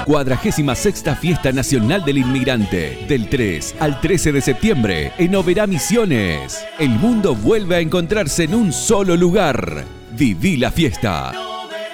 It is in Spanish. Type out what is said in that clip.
46ª Fiesta Nacional del Inmigrante, del 3 al 13 de septiembre en Oberá, Misiones. El mundo vuelve a encontrarse en un solo lugar. Viví la fiesta.